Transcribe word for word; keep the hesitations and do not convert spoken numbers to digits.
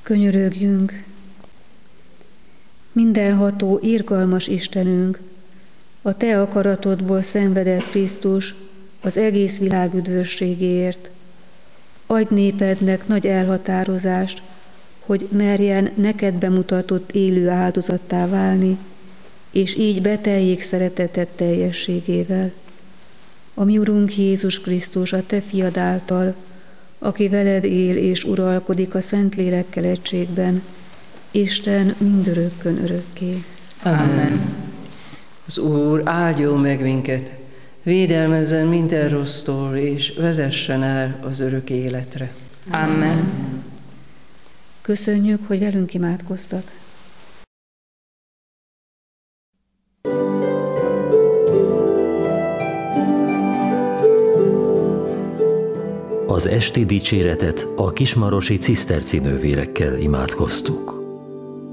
Könyörögjünk! Mindenható, irgalmas Istenünk, a Te akaratodból szenvedett Krisztus az egész világ üdvösségéért. Adj népednek nagy elhatározást, hogy merjen neked bemutatott élő áldozattá válni, és így beteljék szereteted teljességével. A mi Urunk Jézus Krisztus, a Te fiad által, aki veled él és uralkodik a Szentlélekkel egységben, Isten mindörökkön örökké. Amen. Az Úr áldjon meg minket, védelmezzen minden rossztól, és vezessen el az örök életre. Amen. Köszönjük, hogy velünk imádkoztak. Az esti dicséretet a kismarosi ciszterci nővérekkel imádkoztuk.